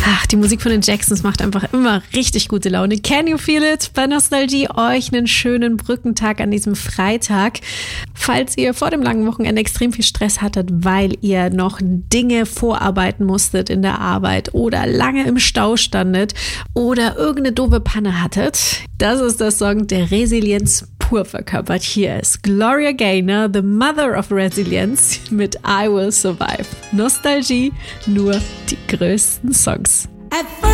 Ach, die Musik von den Jacksons macht einfach immer richtig gute Laune. Can You Feel It? Bei Nostalgie euch einen schönen Brückentag an diesem Freitag. Falls ihr vor dem langen Wochenende extrem viel Stress hattet, weil ihr noch Dinge vorarbeiten musstet in der Arbeit oder lange im Stau standet oder irgendeine doofe Panne hattet, das ist der Song, der Resilienz pur verkörpert. Hier ist Gloria Gaynor, The Mother of Resilience mit I Will Survive. Nostalgie, nur die größten Songs. At first